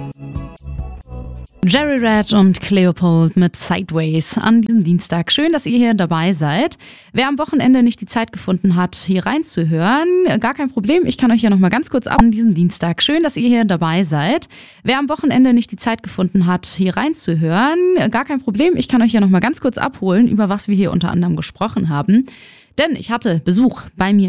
Jerry Red und Cleopold mit Sideways an diesem Dienstag. Schön, dass ihr hier dabei seid. Wer am Wochenende nicht die Zeit gefunden hat, hier reinzuhören, gar kein Problem. Ich kann euch ja noch mal ganz kurz an diesem Dienstag. Schön, dass ihr hier dabei seid. Wer am Wochenende nicht die Zeit gefunden hat, hier reinzuhören, gar kein Problem. Ich kann euch ja noch mal ganz kurz abholen, über was wir hier unter anderem gesprochen haben. Denn ich hatte Besuch bei mir